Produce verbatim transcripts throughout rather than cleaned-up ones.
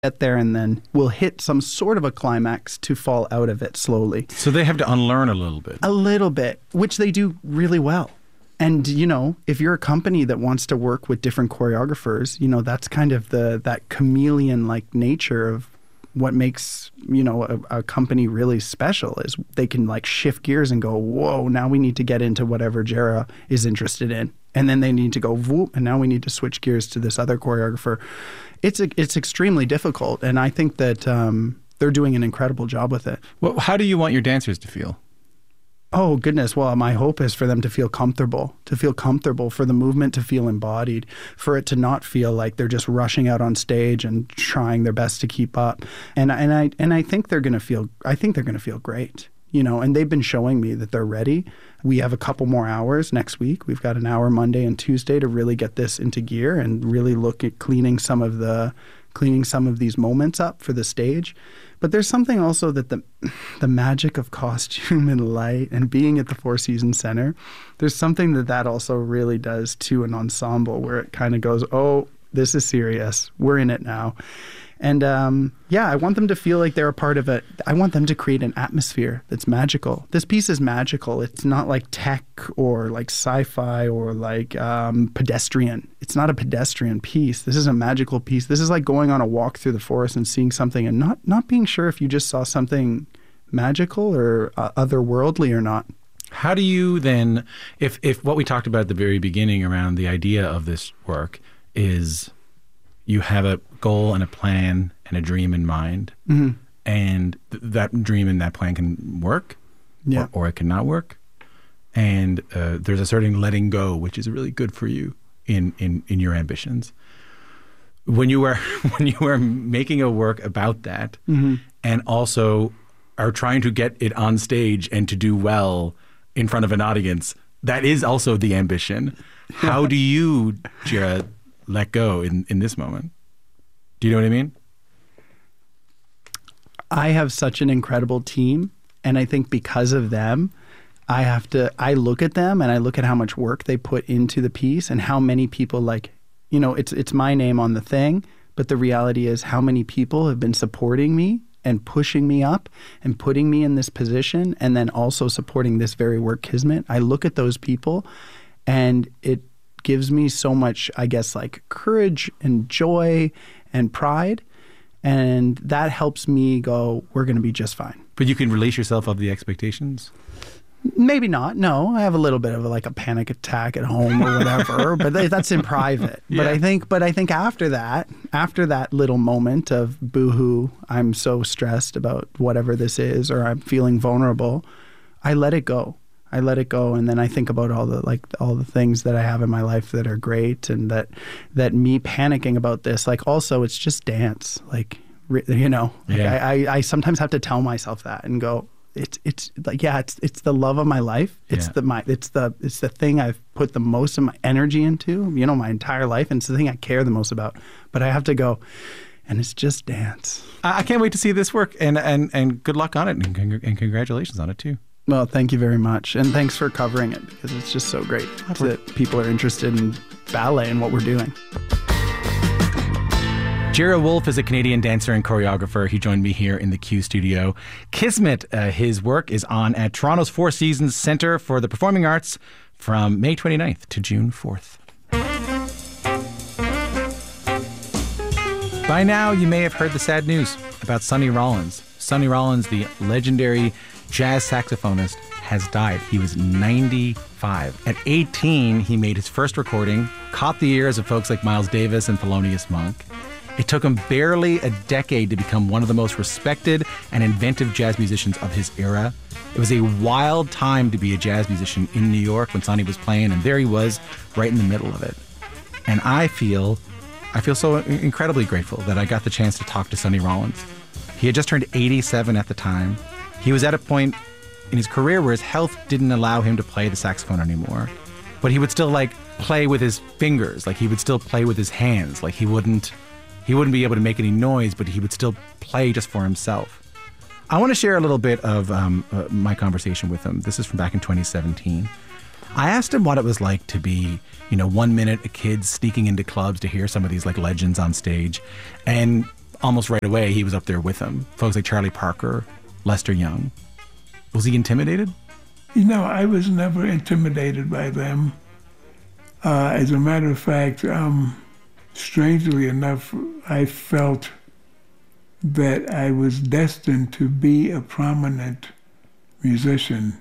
get there and then we'll hit some sort of a climax to fall out of it slowly. So they have to unlearn a little bit. A little bit, which they do really well. And, you know, if you're a company that wants to work with different choreographers, you know, that's kind of the that chameleon-like nature of what makes, you know, a, a company really special is they can like shift gears and go, whoa, now we need to get into whatever Jara is interested in. And then they need to go, whoop, and now we need to switch gears to this other choreographer. It's it's extremely difficult, and I think that um, they're doing an incredible job with it. Well, how do you want your dancers to feel? Oh, goodness. Well, my hope is for them to feel comfortable, to feel comfortable, for the movement to feel embodied, for it to not feel like they're just rushing out on stage and trying their best to keep up. And, and, I, and I think they're going to feel, I think they're going to feel great. You know, and they've been showing me that they're ready. We have a couple more hours next week. We've got an hour Monday and Tuesday to really get this into gear and really look at cleaning some of the cleaning some of these moments up for the stage. But there's something also that the the magic of costume and light and being at the Four Seasons Center, there's something that that also really does to an ensemble where it kind of goes, oh, this is serious. We're in it now. And um, yeah, I want them to feel like they're a part of it. I want them to create an atmosphere that's magical. This piece is magical. It's not like tech or like sci-fi or like um, pedestrian. It's not a pedestrian piece. This is a magical piece. This is like going on a walk through the forest and seeing something and not, not being sure if you just saw something magical or uh, otherworldly or not. How do you then, if, if what we talked about at the very beginning around the idea of this work is you have a goal and a plan and a dream in mind, mm-hmm. and th- that dream and that plan can work, yeah. or, or it cannot work. And uh, there's a certain letting go, which is really good for you in, in, in your ambitions. When you are when you are making a work about that, mm-hmm. and also are trying to get it on stage and to do well in front of an audience, that is also the ambition. How do you, Jara, let go in, in this moment? Do you know what I mean? I have such an incredible team, and I think because of them, I have to, I look at them and I look at how much work they put into the piece and how many people, like, you know, it's it's my name on the thing, but the reality is how many people have been supporting me and pushing me up and putting me in this position, and then also supporting this very work, Kismet. I look at those people and it gives me so much, I guess, like courage and joy and pride. And that helps me go, we're going to be just fine. But you can release yourself of the expectations? Maybe not. No, I have a little bit of a, like a panic attack at home or whatever, but that's in private. Yeah. But I think, but I think after that, after that little moment of boohoo, I'm so stressed about whatever this is, or I'm feeling vulnerable, I let it go. I let it go, and then I think about all the like all the things that I have in my life that are great, and that that me panicking about this, like also it's just dance, like you know, like yeah. I, I I sometimes have to tell myself that and go, it's it's like yeah, it's it's the love of my life, it's yeah. the my it's the it's the thing I've put the most of my energy into, you know, my entire life, and it's the thing I care the most about. But I have to go, and it's just dance. I can't wait to see this work, and and and good luck on it, and, cong- and congratulations on it too. Well, thank you very much. And thanks for covering it, because it's just so great that people are interested in ballet and what we're doing. Jara Wolf is a Canadian dancer and choreographer. He joined me here in the Q studio. Kismet, uh, his work is on at Toronto's Four Seasons Centre for the Performing Arts from May twenty-ninth to June fourth. By now, you may have heard the sad news about Sonny Rollins. Sonny Rollins, the legendary jazz saxophonist, has died. He was ninety-five. At eighteen, he made his first recording, caught the ears of folks like Miles Davis and Thelonious Monk. It took him barely a decade to become one of the most respected and inventive jazz musicians of his era. It was a wild time to be a jazz musician in New York when Sonny was playing, and there he was, right in the middle of it. And I feel, I feel so incredibly grateful that I got the chance to talk to Sonny Rollins. He had just turned eighty-seven at the time. He was at a point in his career where his health didn't allow him to play the saxophone anymore. But he would still like play with his fingers, like he would still play with his hands, like he wouldn't he wouldn't be able to make any noise, but he would still play just for himself. I want to share a little bit of um, uh, my conversation with him. This is from back in twenty seventeen. I asked him what it was like to be, you know, one minute a kid sneaking into clubs to hear some of these like legends on stage, and almost right away, he was up there with them. Folks like Charlie Parker, Lester Young. Was he intimidated? You know, I was never intimidated by them. Uh, as a matter of fact, um, strangely enough, I felt that I was destined to be a prominent musician.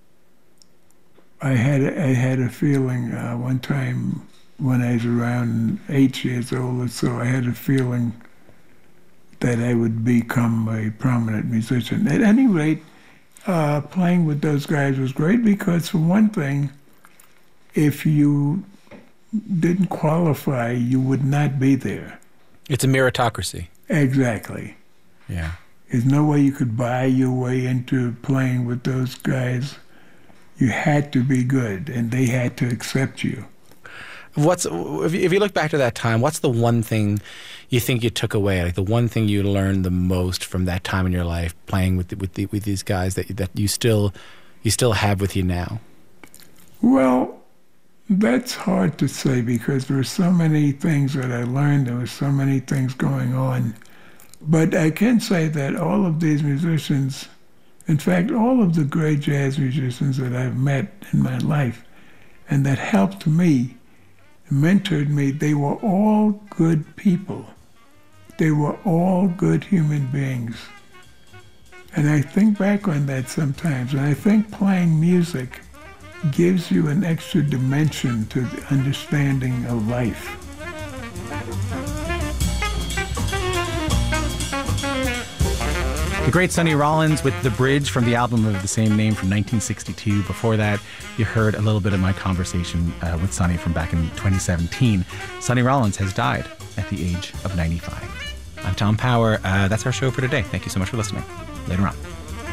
I had a, I had a feeling uh, one time when I was around eight years old or so, I had a feeling that I would become a prominent musician. At any rate, uh, playing with those guys was great because, for one thing, if you didn't qualify, you would not be there. It's a meritocracy. Exactly. Yeah. There's no way you could buy your way into playing with those guys. You had to be good, and they had to accept you. What's if you look back to that time, what's the one thing you think you took away, like the one thing you learned the most from that time in your life, playing with the, with the, with these guys that that you still you still have with you now? Well, that's hard to say because there were so many things that I learned. There were so many things going on. But I can say that all of these musicians, in fact, all of the great jazz musicians that I've met in my life and that helped me, mentored me, they were all good people. They were all good human beings. And I think back on that sometimes, and I think playing music gives you an extra dimension to the understanding of life. The great Sonny Rollins with The Bridge from the album of the same name from nineteen sixty-two. Before that, you heard a little bit of my conversation uh, with Sonny from back in twenty seventeen. Sonny Rollins has died at the age of ninety-five. I'm Tom Power. Uh, that's our show for today. Thank you so much for listening. Later on.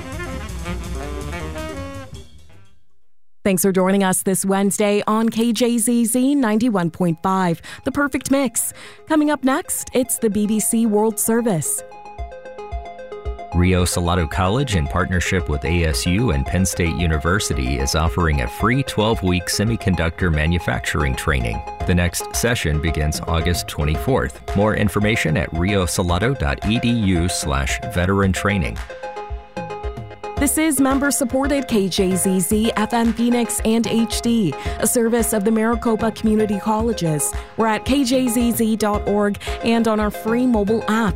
Thanks for joining us this Wednesday on K J Z Z ninety-one point five, The Perfect Mix. Coming up next, it's the B B C World Service. Rio Salado College, in partnership with A S U and Penn State University, is offering a free twelve-week semiconductor manufacturing training. The next session begins August twenty-fourth. More information at riosalado.edu slash veteran training. This is member-supported K J Z Z F M Phoenix and H D, a service of the Maricopa Community Colleges. We're at k j z z dot org and on our free mobile app.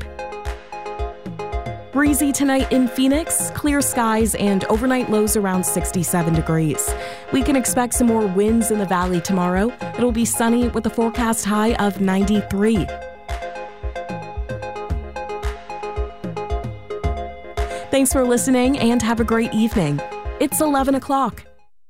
Breezy tonight in Phoenix, clear skies and overnight lows around sixty-seven degrees. We can expect some more winds in the valley tomorrow. It'll be sunny with a forecast high of ninety-three. Thanks for listening and have a great evening. It's eleven o'clock.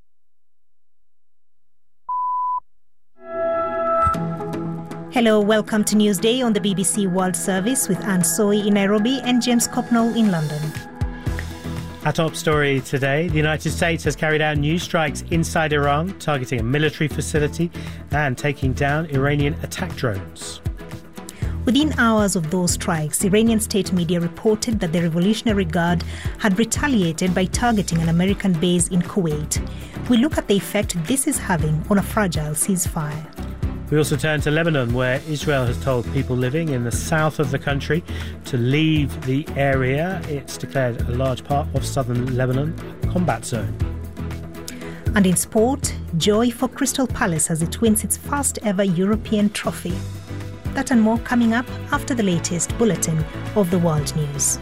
Hello, welcome to Newsday on the B B C World Service with Anne Soy in Nairobi and James Copnall in London. Our top story today, the United States has carried out new strikes inside Iran, targeting a military facility and taking down Iranian attack drones. Within hours of those strikes, Iranian state media reported that the Revolutionary Guard had retaliated by targeting an American base in Kuwait. We look at the effect this is having on a fragile ceasefire. We also turn to Lebanon, where Israel has told people living in the south of the country to leave the area. It's declared a large part of southern Lebanon a combat zone. And in sport, joy for Crystal Palace as it wins its first ever European trophy. That and more coming up after the latest bulletin of the world news.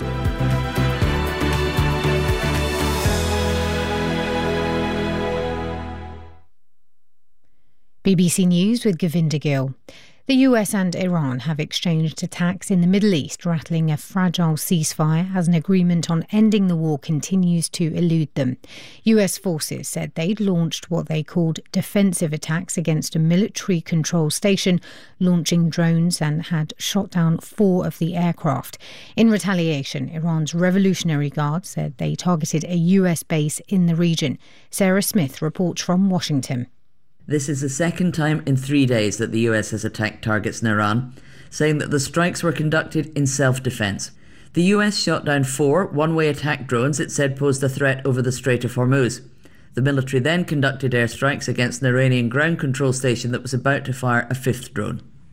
B B C News with Govinda Gill. The U S and Iran have exchanged attacks in the Middle East, rattling a fragile ceasefire as an agreement on ending the war continues to elude them. U S forces said they'd launched what they called defensive attacks against a military control station, launching drones, and had shot down four of the aircraft. In retaliation, Iran's Revolutionary Guard said they targeted a U S base in the region. Sarah Smith reports from Washington. This is the second time in three days that the U S has attacked targets in Iran, saying that the strikes were conducted in self-defence. The U S shot down four one-way attack drones it said posed a threat over the Strait of Hormuz. The military then conducted airstrikes against an Iranian ground control station that was about to fire a fifth drone.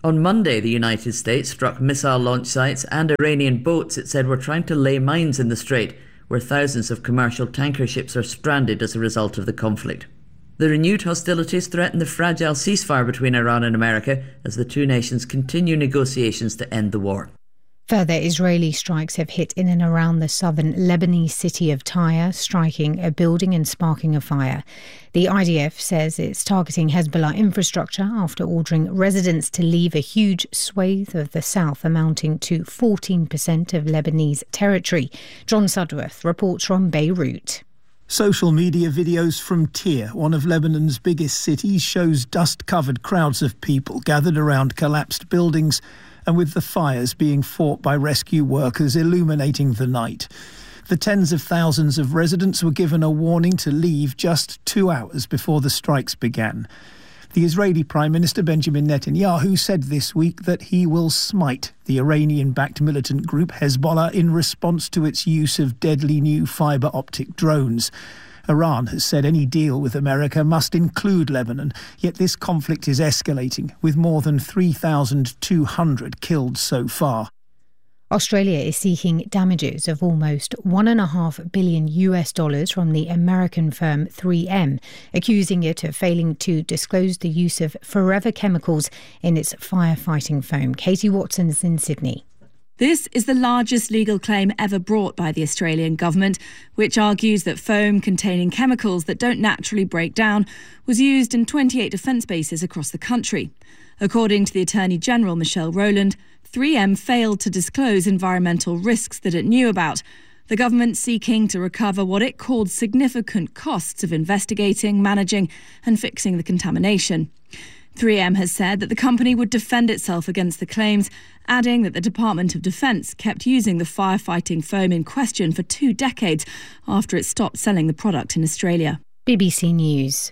On Monday, the United States struck missile launch sites and Iranian boats it said were trying to lay mines in the strait, where thousands of commercial tanker ships are stranded as a result of the conflict. The renewed hostilities threaten the fragile ceasefire between Iran and America as the two nations continue negotiations to end the war. Further Israeli strikes have hit in and around the southern Lebanese city of Tyre, striking a building and sparking a fire. The I D F says it's targeting Hezbollah infrastructure after ordering residents to leave a huge swathe of the south amounting to fourteen percent of Lebanese territory. John Sudworth reports from Beirut. Social media videos from Tyre, one of Lebanon's biggest cities, shows dust-covered crowds of people gathered around collapsed buildings and with the fires being fought by rescue workers illuminating the night. The tens of thousands of residents were given a warning to leave just two hours before the strikes began. The Israeli Prime Minister Benjamin Netanyahu said this week that he will smite the Iranian-backed militant group Hezbollah in response to its use of deadly new fibre-optic drones. Iran has said any deal with America must include Lebanon, yet this conflict is escalating, with more than three thousand two hundred killed so far. Australia is seeking damages of almost one and a half billion US dollars from the American firm three M, accusing it of failing to disclose the use of forever chemicals in its firefighting foam. Katie Watson is in Sydney. This is the largest legal claim ever brought by the Australian government, which argues that foam containing chemicals that don't naturally break down was used in twenty-eight defence bases across the country. According to the Attorney-General Michelle Rowland, three M failed to disclose environmental risks that it knew about. The government seeking to recover what it called significant costs of investigating, managing and fixing the contamination. three M has said that the company would defend itself against the claims, adding that the Department of Defence kept using the firefighting foam in question for two decades after it stopped selling the product in Australia. B B C News.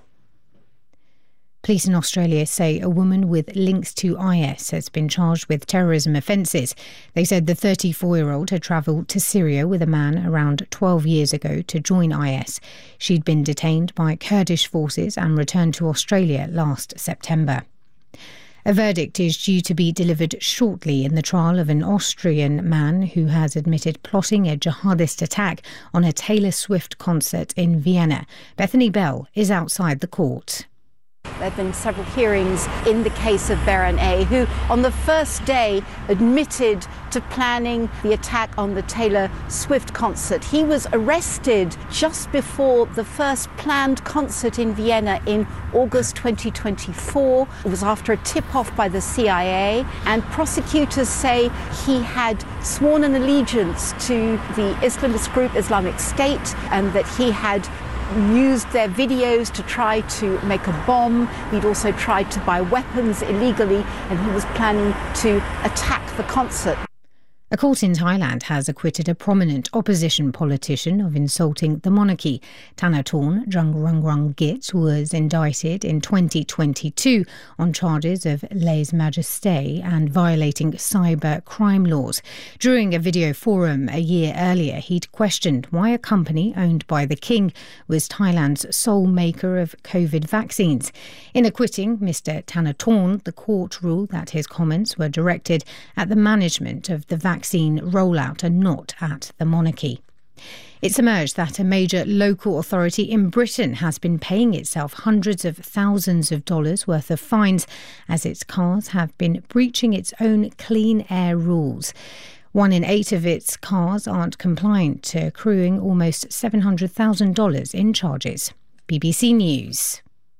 Police in Australia say a woman with links to I S has been charged with terrorism offences. They said the thirty-four-year-old had travelled to Syria with a man around twelve years ago to join I S. She'd been detained by Kurdish forces and returned to Australia last September. A verdict is due to be delivered shortly in the trial of an Austrian man who has admitted plotting a jihadist attack on a Taylor Swift concert in Vienna. Bethany Bell is outside the court. There have been several hearings in the case of Baron A, who on the first day admitted to planning the attack on the Taylor Swift concert. He was arrested just before the first planned concert in Vienna in August twenty twenty-four. It was after a tip-off by the C I A, and prosecutors say he had sworn an allegiance to the Islamist group Islamic State and that he had used their videos to try to make a bomb. He'd also tried to buy weapons illegally, and he was planning to attack the concert. A court in Thailand has acquitted a prominent opposition politician of insulting the monarchy. Thanathorn Juangroongruangkit was indicted in twenty twenty-two on charges of lèse-majesté and violating cyber crime laws. During a video forum a year earlier, he'd questioned why a company owned by the king was Thailand's sole maker of COVID vaccines. In acquitting Mister Thanathorn, the court ruled that his comments were directed at the management of the vaccine rollout and not at the monarchy. It's emerged that a major local authority in Britain has been paying itself hundreds of thousands of dollars worth of fines as its cars have been breaching its own clean air rules. One in eight of its cars aren't compliant, accruing almost seven hundred thousand dollars in charges. B B C News.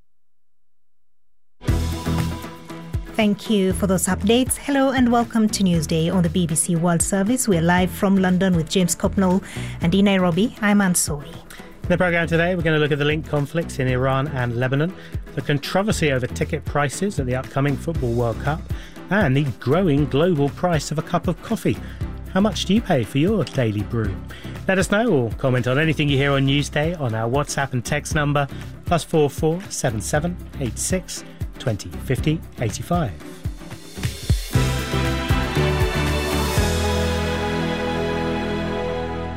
Thank you for those updates. Hello and welcome to Newsday on the B B C World Service. We're live from London with James Copnall, and in Nairobi, I'm Ansori. In the programme today, we're going to look at the linked conflicts in Iran and Lebanon, the controversy over ticket prices at the upcoming Football World Cup, and the growing global price of a cup of coffee. How much do you pay for your daily brew? Let us know or comment on anything you hear on Newsday on our WhatsApp and text number, plus four four seven seven eight six twenty fifty eighty-five.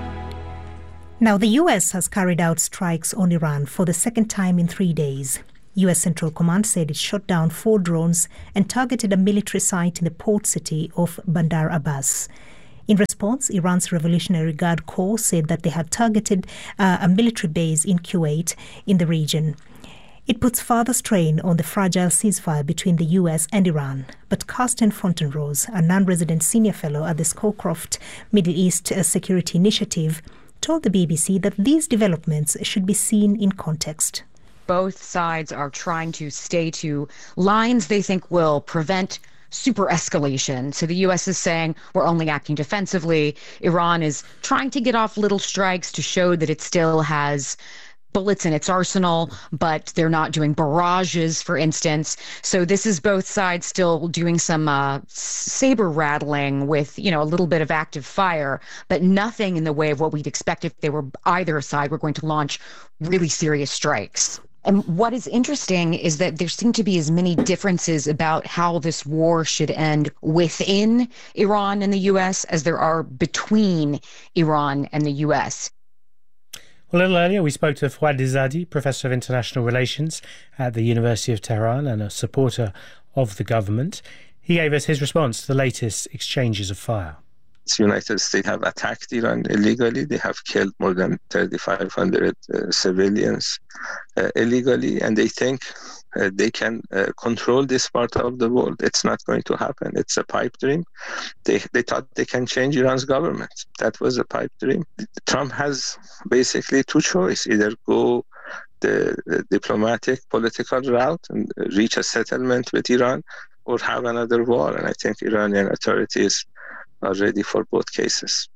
Now, the U S has carried out strikes on Iran for the second time in three days. U S Central Command said it shot down four drones and targeted a military site in the port city of Bandar Abbas. In response, Iran's Revolutionary Guard Corps said that they had targeted uh, a military base in Kuwait in the region. It puts further strain on the fragile ceasefire between the U S and Iran. But Karsten Fontenrose, a non-resident senior fellow at the Scowcroft Middle East Security Initiative, told the B B C that these developments should be seen in context. Both sides are trying to stay to lines they think will prevent super escalation. So the U S is saying we're only acting defensively. Iran is trying to get off little strikes to show that it still has bullets in its arsenal, but they're not doing barrages, for instance. So this is both sides still doing some uh, saber rattling with, you know, a little bit of active fire, but nothing in the way of what we'd expect if they were either side were going to launch really serious strikes. And what is interesting is that there seem to be as many differences about how this war should end within Iran and the U S as there are between Iran and the U S. Well, a little earlier, we spoke to Fouad Izadi, Professor of International Relations at the University of Tehran and a supporter of the government. He gave us his response to the latest exchanges of fire. The United States have attacked Iran illegally. They have killed more than thirty-five hundred uh, civilians uh, illegally, and they think uh, they can uh, control this part of the world. It's not going to happen. It's a pipe dream. They they thought they can change Iran's government. That was a pipe dream. Trump has basically two choices: either go the, the diplomatic, political route and reach a settlement with Iran, or have another war. And I think Iranian authorities are ready for both cases.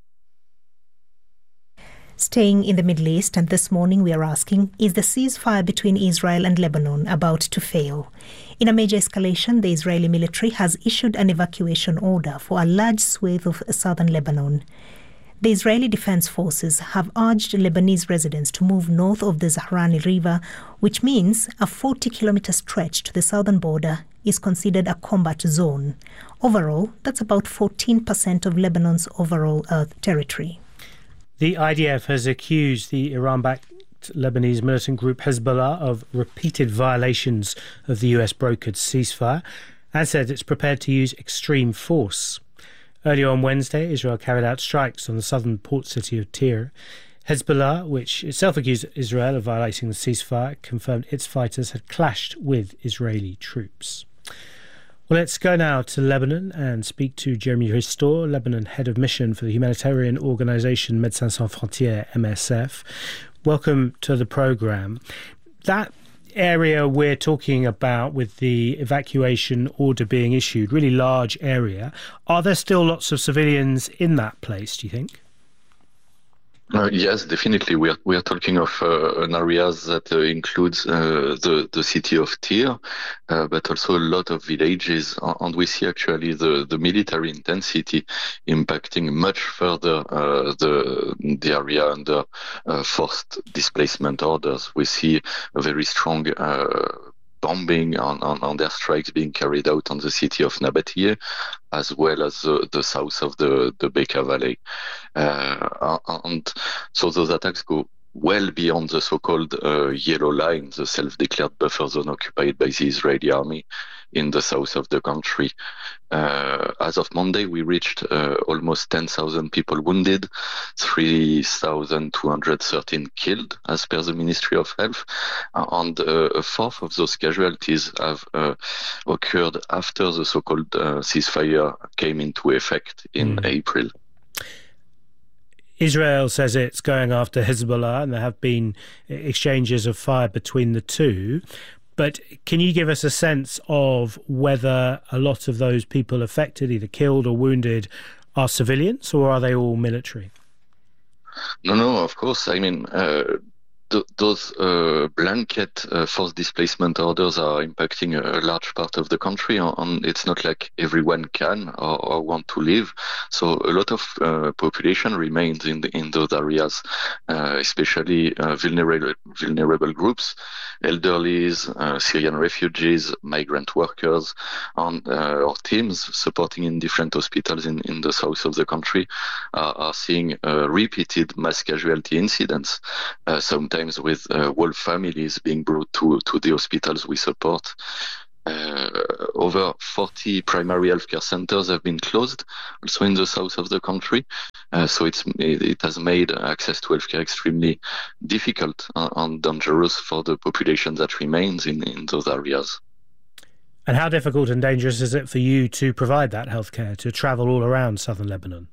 Staying in the Middle East, and this morning we are asking, is the ceasefire between Israel and Lebanon about to fail? In a major escalation, the Israeli military has issued an evacuation order for a large swathe of southern Lebanon. The Israeli Defense Forces have urged Lebanese residents to move north of the Zahrani River, which means a forty-kilometre stretch to the southern border is considered a combat zone. Overall, that's about fourteen percent of Lebanon's overall earth territory. The I D F has accused the Iran-backed Lebanese militant group Hezbollah of repeated violations of the U S-brokered ceasefire and said it's prepared to use extreme force. Earlier on Wednesday, Israel carried out strikes on the southern port city of Tyre. Hezbollah, which itself accused Israel of violating the ceasefire, confirmed its fighters had clashed with Israeli troops. Well, let's go now to Lebanon and speak to Jeremy Ristor, Lebanon head of mission for the humanitarian organisation Médecins Sans Frontières, M S F. Welcome to the programme. That area we're talking about with the evacuation order being issued, really large area, are there still lots of civilians in that place, do you think? Uh, yes, definitely. We are we are talking of uh, an area that uh, includes uh, the the city of Tyre, uh, but also a lot of villages, and we see actually the, the military intensity impacting much further uh, the the area under uh, forced displacement orders. We see a very strong Uh, bombing on, on, on their strikes being carried out on the city of Nabatea, as well as uh, the south of the, the Bekaa Valley. Uh, and so those attacks go well beyond the so-called uh, yellow line, the self-declared buffer zone occupied by the Israeli army in the south of the country. Uh, as of Monday, we reached uh, almost ten thousand people wounded, three thousand two hundred thirteen killed, as per the Ministry of Health, and uh, a fourth of those casualties have uh, occurred after the so-called uh, ceasefire came into effect in mm. April. Israel says it's going after Hezbollah, and there have been exchanges of fire between the two. But can you give us a sense of whether a lot of those people affected, either killed or wounded, are civilians, or are they all military? No, no, of course. I mean, uh, th- those uh, blanket uh, forced displacement orders are impacting a large part of the country, and it's not like everyone can or, or want to live. So a lot of uh, population remains in the, in those areas, uh, especially uh, vulnerable vulnerable groups, elderlies, uh, Syrian refugees, migrant workers, and uh, our teams supporting in different hospitals in, in the south of the country uh, are seeing uh, repeated mass casualty incidents, uh, sometimes sometimes with uh, whole families being brought to, to the hospitals we support. Uh, over forty primary healthcare centers have been closed, also in the south of the country. Uh, so it's it has made access to healthcare extremely difficult uh, and dangerous for the population that remains in, in those areas. And how difficult and dangerous is it for you to provide that healthcare, to travel all around southern Lebanon?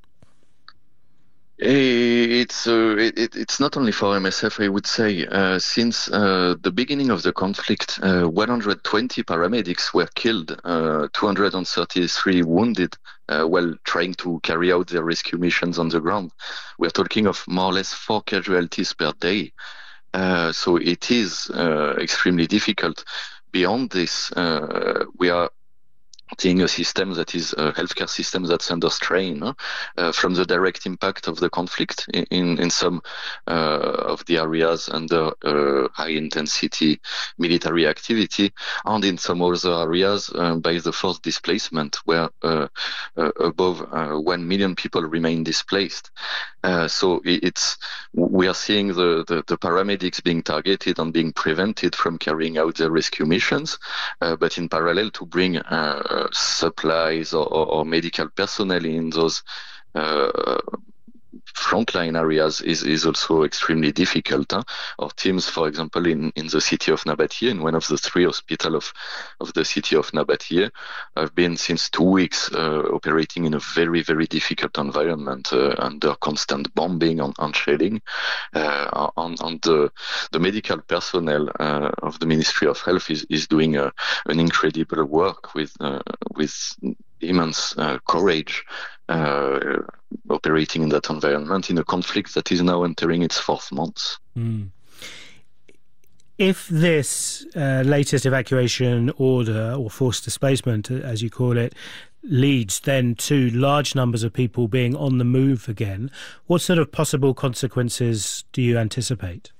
It's uh, it, it's not only for M S F, I would say. Uh, since uh, the beginning of the conflict, uh, one hundred twenty paramedics were killed, uh, two hundred thirty-three wounded uh, while trying to carry out their rescue missions on the ground. We're talking of more or less four casualties per day. Uh, so it is uh, extremely difficult. Beyond this, uh, we are seeing a system that is a healthcare system that's under strain uh, from the direct impact of the conflict in, in some uh, of the areas under uh, high intensity military activity, and in some other areas uh, by the forced displacement, where uh, uh, above uh, one million people remain displaced. Uh, so it's we are seeing the, the, the paramedics being targeted and being prevented from carrying out their rescue missions, uh, but in parallel to bring uh, supplies or, or, or medical personnel in those uh, frontline areas is, is also extremely difficult. Huh? Our teams, for example, in, in the city of Nabatieh, in one of the three hospitals of, of the city of Nabatieh, have been since two weeks uh, operating in a very, very difficult environment uh, under constant bombing and, and shelling. Uh, and and the, the medical personnel uh, of the Ministry of Health is, is doing a, an incredible work with, uh, with immense uh, courage, uh, operating in that environment in a conflict that is now entering its fourth month. Mm. If this uh, latest evacuation order, or forced displacement, as you call it, leads then to large numbers of people being on the move again, what sort of possible consequences do you anticipate?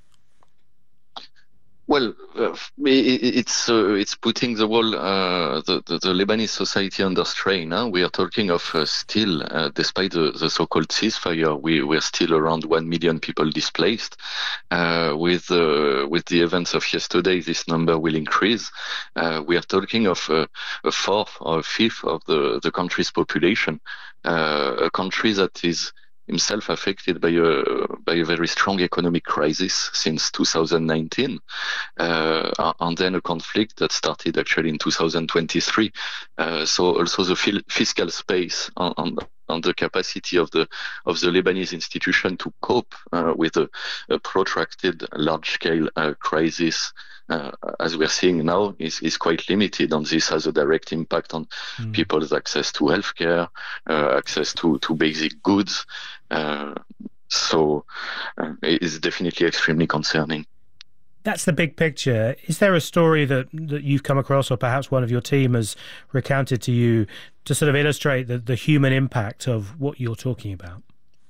Well, uh, it's uh, it's putting the whole uh, the, the the Lebanese society under strain. Huh? We are talking of uh, still, uh, despite the, the so-called ceasefire, we we're still around one million people displaced. Uh, with uh, with the events of yesterday, this number will increase. Uh, we are talking of uh, a fourth or a fifth of the the country's population, uh, a country that is himself affected by a by a very strong economic crisis since two thousand nineteen, uh, and then a conflict that started actually in two thousand twenty-three. Uh, so also the fil- fiscal space and, and, and the capacity of the of the Lebanese institution to cope uh, with a, a protracted, large-scale uh, crisis, Uh, as we're seeing now, is, is quite limited, and this has a direct impact on mm. people's access to healthcare, uh, access to, to basic goods. Uh, so uh, it is definitely extremely concerning. That's the big picture. Is there a story that, that you've come across, or perhaps one of your team has recounted to you, to sort of illustrate the, the human impact of what you're talking about?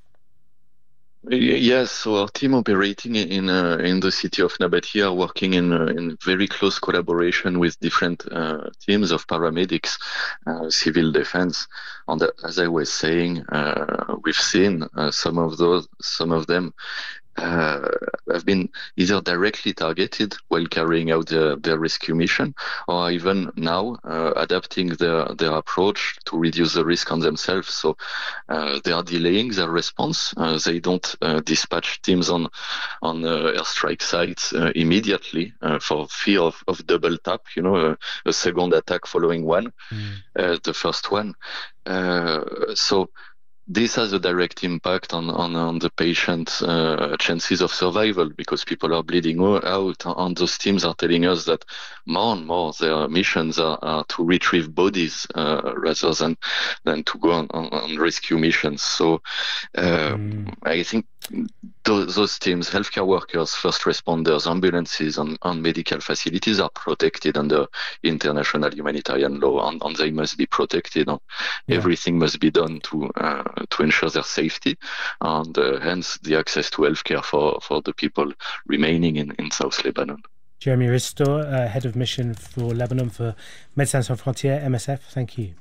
Yes, so our team operating in uh, in the city of Nabatieh are working in uh, in very close collaboration with different uh, teams of paramedics, uh, civil defense. And as I was saying, uh, we've seen uh, some of those, some of them Uh, have been either directly targeted while carrying out their, their rescue mission, or even now uh, adapting their, their approach to reduce the risk on themselves. So uh, they are delaying their response. Uh, they don't uh, dispatch teams on on uh, airstrike sites uh, immediately uh, for fear of, of double tap, you know, a, a second attack following one, mm. uh, the first one. Uh, so this has a direct impact on, on, on the patient's uh, chances of survival, because people are bleeding out, and those teams are telling us that more and more their missions are, are to retrieve bodies uh, rather than, than to go on, on, on rescue missions. So uh, mm. I think those, those teams, healthcare workers, first responders, ambulances, and, and medical facilities are protected under international humanitarian law, and, and they must be protected. And yeah. Everything must be done to uh, to ensure their safety, and uh, hence the access to healthcare for, for the people remaining in, in South Lebanon. Jeremy Ristor, uh, Head of Mission for Lebanon for Médecins Sans Frontières, M S F, thank you.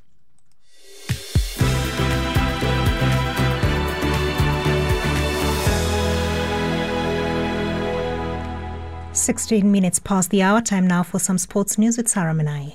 sixteen minutes past the hour. Time now for some sports news with Sarah Menai.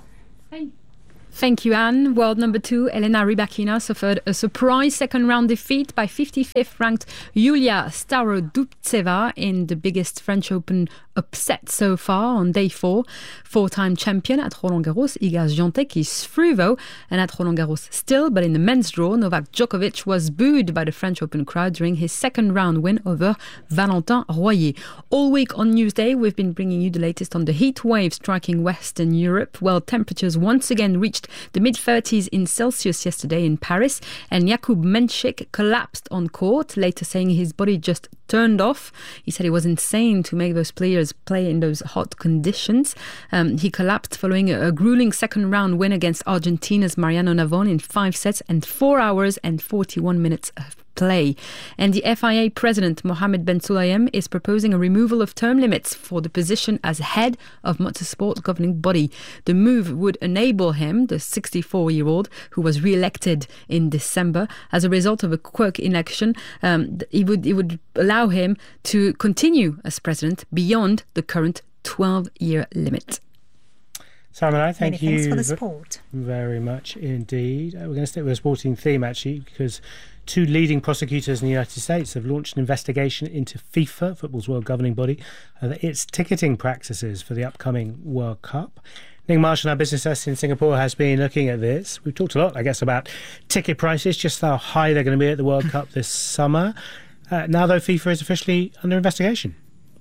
Thank you, Anne. World number two, Elena Rybakina, suffered a surprise second-round defeat by fifty-fifth ranked Yulia Starodubtseva in the biggest French Open upset so far on day four. Four-time champion at Roland-Garros, Iga Swiatek is through though, and at Roland-Garros still, but in the men's draw, Novak Djokovic was booed by the French Open crowd during his second-round win over Valentin Royer. All week on Newsday, we've been bringing you the latest on the heat wave striking Western Europe, while temperatures once again reached the mid-thirties in Celsius yesterday in Paris, and Jakub Menšik collapsed on court, later saying his body just turned off. He said it was insane to make those players play in those hot conditions. Um, he collapsed following a, a grueling second-round win against Argentina's Mariano Navon in five sets and four hours and forty-one minutes of play. And the F I A president, Mohammed Ben Sulayem, is proposing a removal of term limits for the position as head of motorsport governing body. The move would enable him, the sixty-four-year-old, who was re-elected in December as a result of a quirk election, um, it would, it would allow him to continue as president beyond the current twelve-year limit. Simon, I thank Many you thanks for the sport. very much indeed. Uh, we're going to stick with a sporting theme, actually, because two leading prosecutors in the United States have launched an investigation into FIFA, football's world governing body, uh, its ticketing practices for the upcoming World Cup. Nick Marshall, our business desk in Singapore, has been looking at this. We've talked a lot, I guess, about ticket prices, just how high they're going to be at the World Cup this summer. Uh, now, though, FIFA is officially under investigation.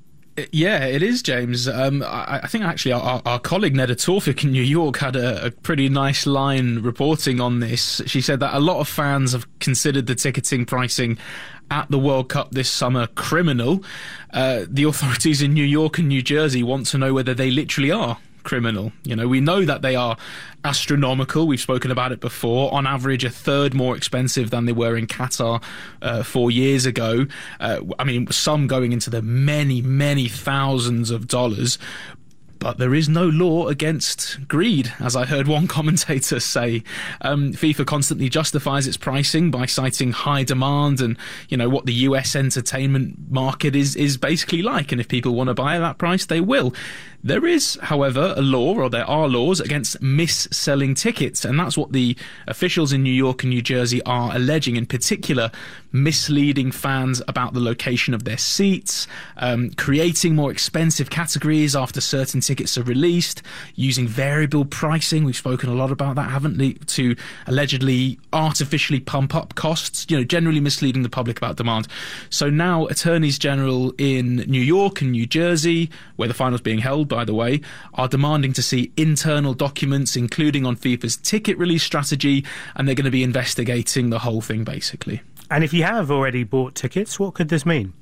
Yeah, it is, James. Um, I, I think actually our, our colleague Neda Tawfik in New York had a, a pretty nice line reporting on this. She said that a lot of fans have considered the ticketing pricing at the World Cup this summer criminal. Uh, the authorities in New York and New Jersey want to know whether they literally are criminal. You know, we know that they are astronomical. We've spoken about it before. On average, a third more expensive than they were in Qatar uh, four years ago. Uh, I mean, some going into the many, many thousands of dollars. But there is no law against greed, as I heard one commentator say. Um, FIFA constantly justifies its pricing by citing high demand and, you know, what the U S entertainment market is is basically like. And if people want to buy at that price, they will. There is, however, a law, or there are laws, against mis-selling tickets, and that's what the officials in New York and New Jersey are alleging, in particular, misleading fans about the location of their seats, um, creating more expensive categories after certain tickets are released, using variable pricing. We've spoken a lot about that, haven't we, to allegedly artificially pump up costs, you know, generally misleading the public about demand. So now attorneys general in New York and New Jersey, where the final's being held, by the way, are demanding to see internal documents, including on FIFA's ticket release strategy, and they're going to be investigating the whole thing, basically. And if you have already bought tickets, what could this mean?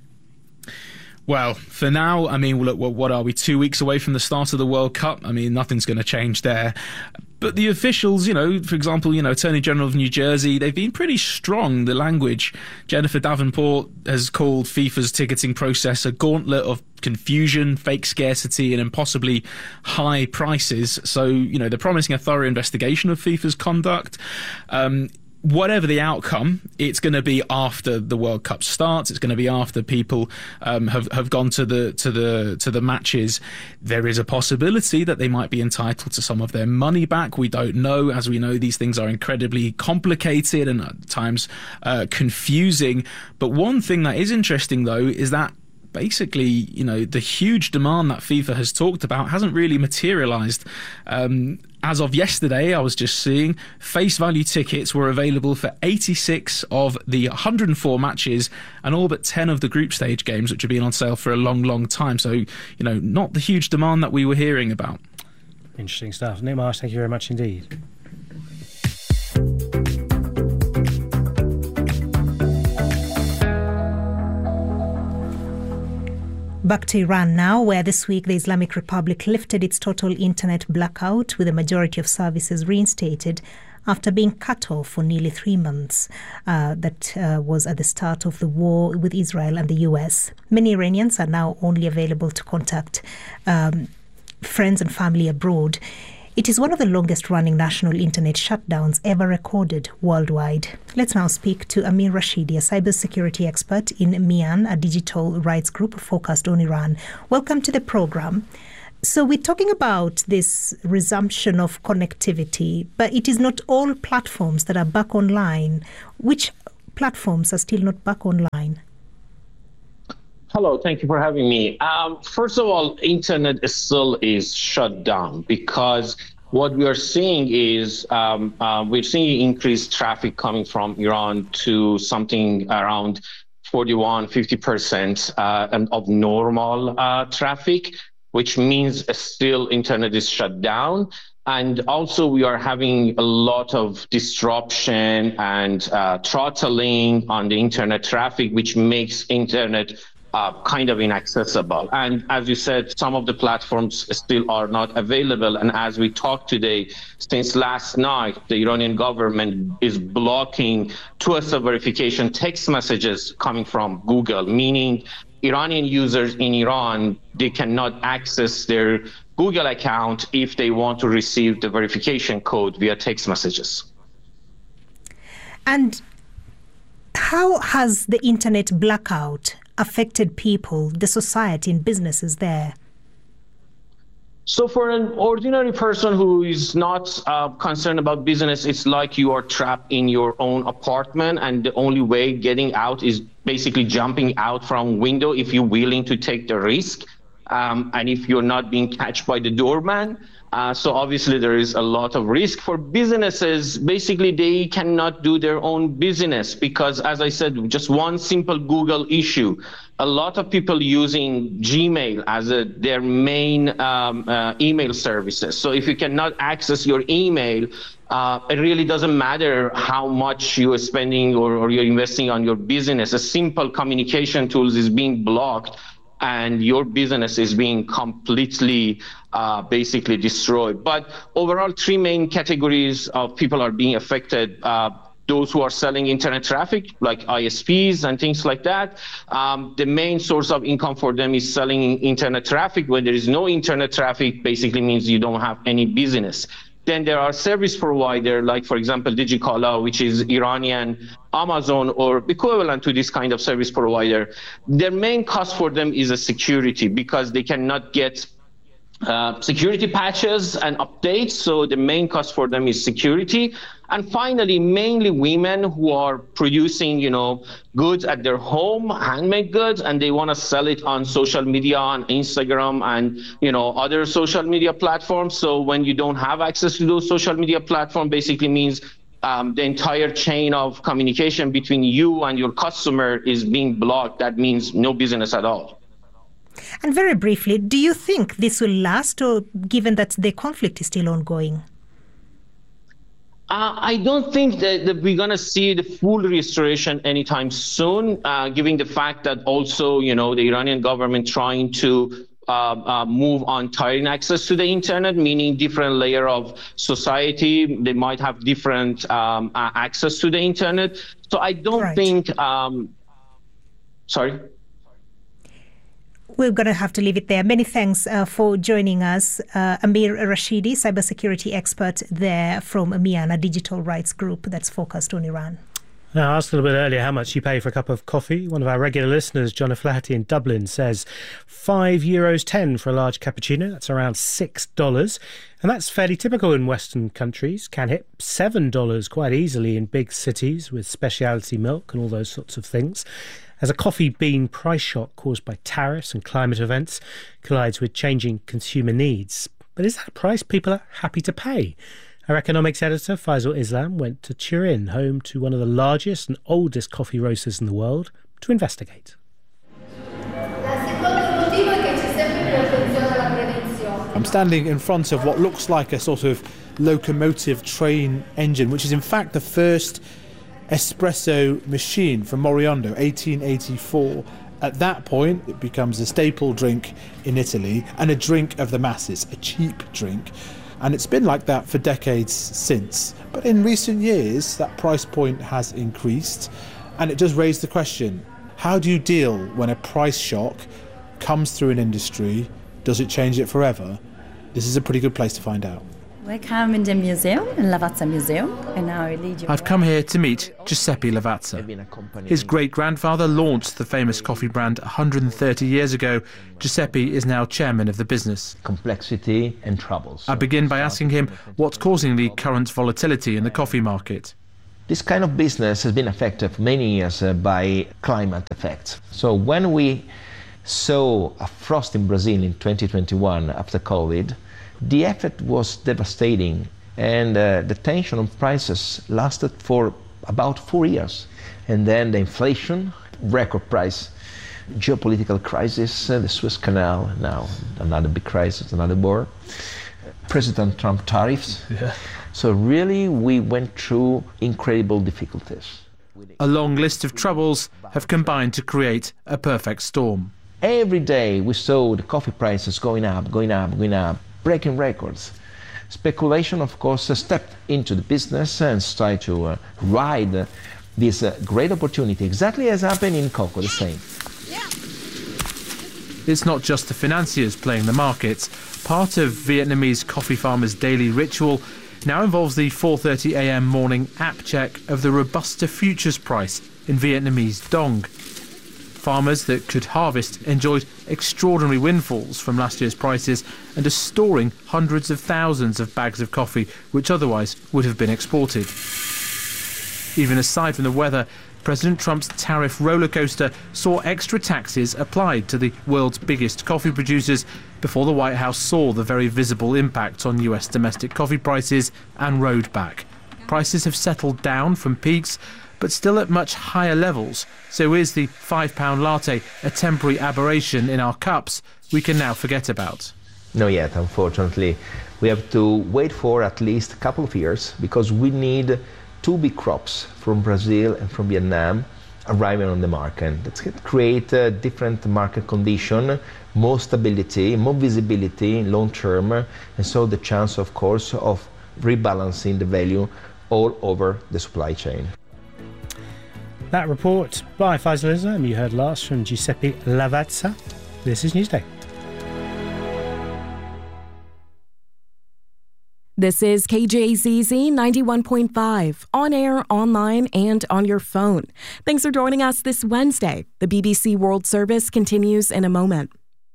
Well, for now, I mean, look, what are we, two weeks away from the start of the World Cup? I mean, nothing's going to change there. But the officials, you know, for example, you know, Attorney General of New Jersey, they've been pretty strong, the language. Jennifer Davenport has called FIFA's ticketing process a gauntlet of confusion, fake scarcity and impossibly high prices. So, you know, they're promising a thorough investigation of FIFA's conduct. Um, Whatever the outcome, it's going to be after the World Cup starts. It's going to be after people um, have have gone to the to the to the matches. There is a possibility that they might be entitled to some of their money back. We don't know. As we know, these things are incredibly complicated and at times uh, confusing. But one thing that is interesting, though, is that basically, you know, the huge demand that FIFA has talked about hasn't really materialized. Um, as of yesterday, I was just seeing face value tickets were available for eighty-six of the one hundred four matches and all but ten of the group stage games, which have been on sale for a long, long time. So, you know, not the huge demand that we were hearing about. Interesting stuff. Nick Marsh, thank you very much indeed. Back to Iran now, where this week the Islamic Republic lifted its total internet blackout, with the majority of services reinstated after being cut off for nearly three months. Uh, that uh, was at the start of the war with Israel and the U S. Many Iranians are now only available to contact um, friends and family abroad. It is one of the longest-running national internet shutdowns ever recorded worldwide. Let's now speak to Amir Rashidi, a cybersecurity expert in MIAN, a digital rights group focused on Iran. Welcome to the program. So we're talking about this resumption of connectivity, but it is not all platforms that are back online. Which platforms are still not back online? Hello, thank you for having me. Um, first of all, internet is still is shut down because what we are seeing is um, uh, we're seeing increased traffic coming from Iran to something around forty-one, fifty percent uh, of normal uh, traffic, which means still internet is shut down. And also we are having a lot of disruption and uh, throttling on the internet traffic, which makes internet Uh, kind of inaccessible. And as you said, some of the platforms still are not available. And as we talk today, since last night, the Iranian government is blocking two-step verification text messages coming from Google, meaning Iranian users in Iran, they cannot access their Google account if they want to receive the verification code via text messages. And how has the internet blackout affected people, the society and businesses there? So for an ordinary person who is not uh, concerned about business, it's like you are trapped in your own apartment and the only way getting out is basically jumping out from window if you're willing to take the risk. Um, and if you're not being catched by the doorman. Uh, so obviously there is a lot of risk for businesses. Basically, they cannot do their own business because, as I said, just one simple Google issue. A lot of people using Gmail as a, their main um, uh, email services. So if you cannot access your email, uh, it really doesn't matter how much you are spending or, or you're investing on your business. A simple communication tools is being blocked and your business is being completely uh, basically destroyed. But overall, three main categories of people are being affected. Uh, those who are selling internet traffic, like I S Ps and things like that. Um, the main source of income for them is selling internet traffic. When there is no internet traffic, basically means you don't have any business. Then there are service providers, like, for example, Digicala, which is Iranian Amazon or equivalent to this kind of service provider. Their main cost for them is a security because they cannot get uh, security patches and updates. So the main cost for them is security. And finally, mainly women who are producing, you know, goods at their home, handmade goods, and they want to sell it on social media, on Instagram and, you know, other social media platforms. So when you don't have access to those social media platforms, basically means um, the entire chain of communication between you and your customer is being blocked. That means no business at all. And very briefly, do you think this will last, or given that the conflict is still ongoing? Uh, I don't think that, that we're going to see the full restoration anytime soon, uh, given the fact that also, you know, the Iranian government trying to uh, uh, move on tiring access to the internet, meaning different layer of society. They might have different um, uh, access to the internet. So I don't right. think, um, sorry. We're going to have to leave it there. Many thanks uh, for joining us. Uh, Amir Rashidi, cybersecurity expert there from MIAN, a digital rights group that's focused on Iran. Now, I asked a little bit earlier how much you pay for a cup of coffee. One of our regular listeners, John O'Flaherty in Dublin, says five euros ten for a large cappuccino. That's around six dollars. And that's fairly typical in Western countries. Can hit seven dollars quite easily in big cities with specialty milk and all those sorts of things. As a coffee bean price shock caused by tariffs and climate events collides with changing consumer needs. But is that a price people are happy to pay? Our economics editor, Faisal Islam, went to Turin, home to one of the largest and oldest coffee roasters in the world, to investigate. I'm standing in front of what looks like a sort of locomotive train engine, which is in fact the first espresso machine from Moriondo, eighteen eighty-four. At that point, it becomes a staple drink in Italy and a drink of the masses, a cheap drink. And it's been like that for decades since. But in recent years, that price point has increased. And it does raise the question, how do you deal when a price shock comes through an industry? Does it change it forever? This is a pretty good place to find out. Welcome in the museum, in Lavazza Museum, and now I lead you. I've come here to meet Giuseppe Lavazza. His great-grandfather launched the famous coffee brand one hundred thirty years ago. Giuseppe is now chairman of the business. Complexity and troubles. I begin by asking him what's causing the current volatility in the coffee market. This kind of business has been affected for many years uh, by climate effects. So when we saw a frost in Brazil in twenty twenty-one after COVID, the effect was devastating, and uh, the tension on prices lasted for about four years. And then the inflation, record price, geopolitical crisis, uh, the Suez Canal, now another big crisis, another war, President Trump tariffs. Yeah. So really we went through incredible difficulties. A long list of troubles have combined to create a perfect storm. Every day we saw the coffee prices going up, going up, going up, breaking records. Speculation, of course, uh, stepped into the business and tried to uh, ride uh, this uh, great opportunity, exactly as happened in cocoa, the same. It's not just the financiers playing the markets. Part of Vietnamese coffee farmers' daily ritual now involves the four thirty a m morning app check of the Robusta futures price in Vietnamese dong. Farmers that could harvest enjoyed extraordinary windfalls from last year's prices and are storing hundreds of thousands of bags of coffee which otherwise would have been exported. Even aside from the weather, President Trump's tariff rollercoaster saw extra taxes applied to the world's biggest coffee producers before the White House saw the very visible impact on U S domestic coffee prices and rode back. Prices have settled down from peaks, but still at much higher levels. So is the five pound latte a temporary aberration in our cups we can now forget about? Not yet, unfortunately. We have to wait for at least a couple of years because we need two big crops from Brazil and from Vietnam arriving on the market. That's going to create a different market condition, more stability, more visibility long term, and so the chance, of course, of rebalancing the value all over the supply chain. That report by Faisal Islam you heard last from Giuseppe Lavazza. This is Newsday. This is K J Z Z ninety-one point five, on air, online, and on your phone. Thanks for joining us this Wednesday. The B B C World Service continues in a moment.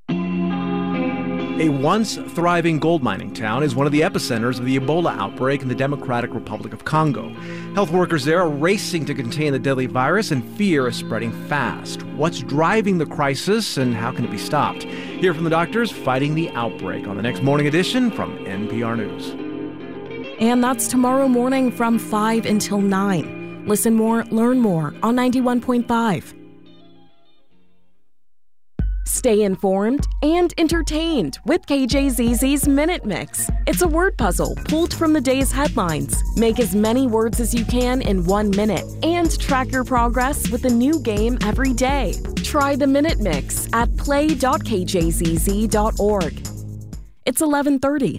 A once thriving gold mining town is one of the epicenters of the Ebola outbreak in the Democratic Republic of Congo. Health workers there are racing to contain the deadly virus, and fear is spreading fast. What's driving the crisis, and how can it be stopped? Hear from the doctors fighting the outbreak on the next Morning Edition from N P R News. And that's tomorrow morning from five until nine. Listen more, learn more on ninety-one point five. Stay informed and entertained with K J Z Z's Minute Mix. It's a word puzzle pulled from the day's headlines. Make as many words as you can in one minute and track your progress with a new game every day. Try the Minute Mix at play dot k j z z dot org. It's eleven thirty.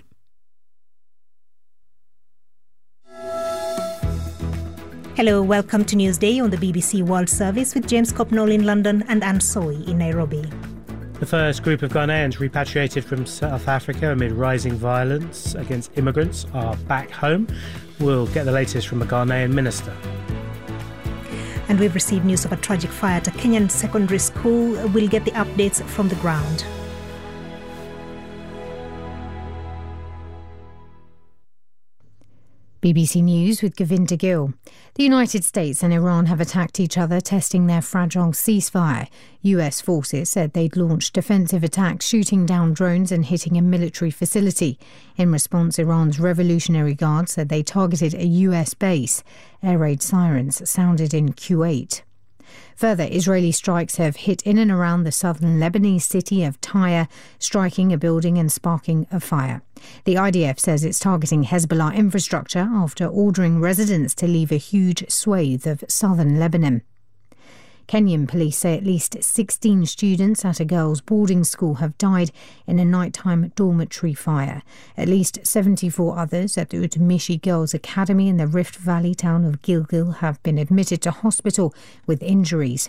Hello, welcome to Newsday on the B B C World Service with James Copnall in London and Anne Soy in Nairobi. The first group of Ghanaians repatriated from South Africa amid rising violence against immigrants are back home. We'll get the latest from a Ghanaian minister. And we've received news of a tragic fire at a Kenyan secondary school. We'll get the updates from the ground. B B C News with Govinda Gill. The United States and Iran have attacked each other, testing their fragile ceasefire. U S forces said they'd launched defensive attacks, shooting down drones and hitting a military facility. In response, Iran's Revolutionary Guard said they targeted a U S base. Air raid sirens sounded in Kuwait. Further Israeli strikes have hit in and around the southern Lebanese city of Tyre, striking a building and sparking a fire. The I D F says it's targeting Hezbollah infrastructure after ordering residents to leave a huge swathe of southern Lebanon. Kenyan police say at least sixteen students at a girls' boarding school have died in a nighttime dormitory fire. At least seventy-four others at the Utumishi Girls' Academy in the Rift Valley town of Gilgil have been admitted to hospital with injuries.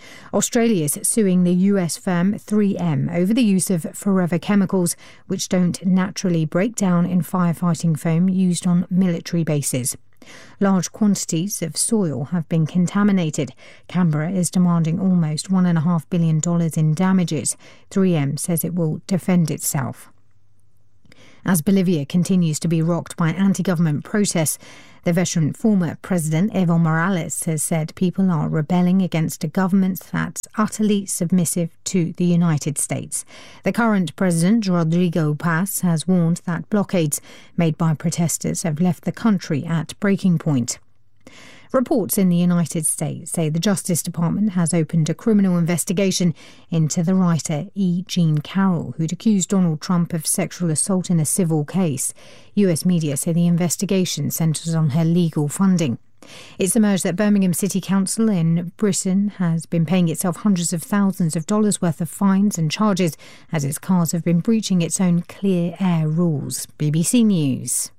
Australia's suing the U S firm three M over the use of forever chemicals, which don't naturally break down in firefighting foam used on military bases. Large quantities of soil have been contaminated. Canberra is demanding almost one point five billion dollars in damages. three M says it will defend itself. As Bolivia continues to be rocked by anti-government protests, the veteran former President Evo Morales has said people are rebelling against a government that's utterly submissive to the United States. The current president, Rodrigo Paz, has warned that blockades made by protesters have left the country at breaking point. Reports in the United States say the Justice Department has opened a criminal investigation into the writer E. Jean Carroll, who'd accused Donald Trump of sexual assault in a civil case. U S media say the investigation centres on her legal funding. It's emerged that Birmingham City Council in Britain has been paying itself hundreds of thousands of dollars worth of fines and charges as its cars have been breaching its own clear air rules. B B C News.